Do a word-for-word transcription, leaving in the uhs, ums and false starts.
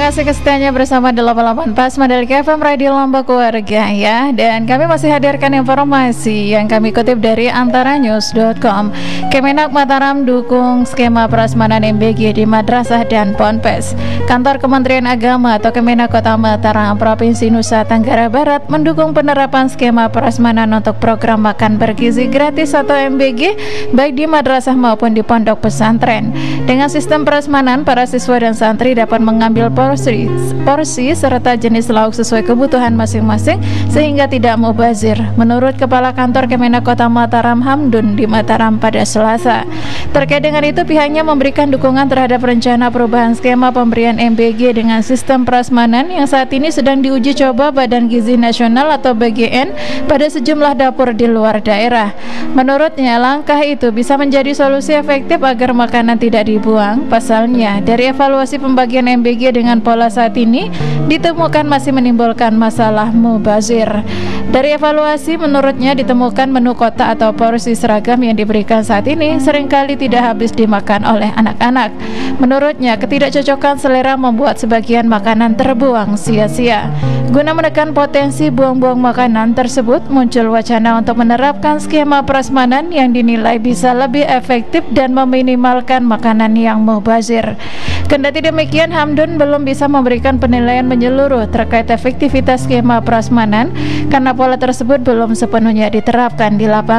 kasih kesetiaannya bersama delapan puluh delapan Pas Mandalika F M Radio Lombok Warga ya. Dan kami masih hadirkan informasi yang kami kutip dari antaranews dot com. Kemenak Mataram dukung skema prasmanan M B G di madrasah dan ponpes. Kantor Kementerian Agama atau Kemenak Kota Mataram Provinsi Nusa Tenggara Barat mendukung penerapan skema prasmanan untuk program makan bergizi gratis atau M B G baik di madrasah maupun di pondok pesantren. Dengan sistem prasmanan, para siswa dan santri dapat mengambil porsi, porsi serta jenis lauk sesuai kebutuhan masing-masing sehingga tidak mubazir. Menurut Kepala Kantor Kemenak Kota Mataram Hamdun di Mataram pada Selasa. Terkait dengan itu, pihaknya memberikan dukungan terhadap rencana perubahan skema pemberian M B G dengan sistem prasmanan yang saat ini sedang diuji coba Badan Gizi Nasional atau B G N pada sejumlah dapur di luar daerah. Menurutnya, langkah itu bisa menjadi solusi efektif agar makanan tidak dibuang. Pasalnya, dari evaluasi pembagian M B G dengan pola saat ini ditemukan masih menimbulkan masalah mubazir. Dari evaluasi, menurutnya ditemukan menu kotak atau porsi seragam yang diberikan saat ini seringkali tidak habis dimakan oleh anak-anak. Menurutnya, ketidakcocokan selera membuat sebagian makanan terbuang sia-sia. Guna menekan potensi buang-buang makanan tersebut, muncul wacana untuk menerapkan skema prasmanan yang dinilai bisa lebih efektif dan meminimalkan makanan yang mubazir. Kendati demikian, Hamdun belum bisa memberikan penilaian menyeluruh terkait efektivitas skema prasmanan karena pola tersebut belum sepenuhnya diterapkan di lapangan.